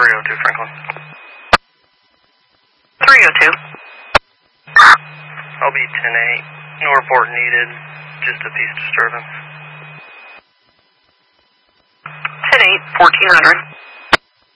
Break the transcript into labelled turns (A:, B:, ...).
A: 302 Franklin.
B: 302.
A: I'll be 10-8. No report needed. Just a peace disturbance.
B: 10-8, 1400.